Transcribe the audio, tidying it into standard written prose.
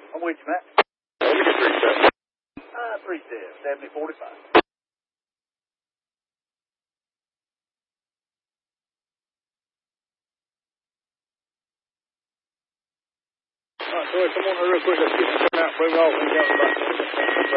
I'm with you, Matt. Let me get 3 steps. 7045. All right, Troy, come on here real quick. Let's get this out, bring off, and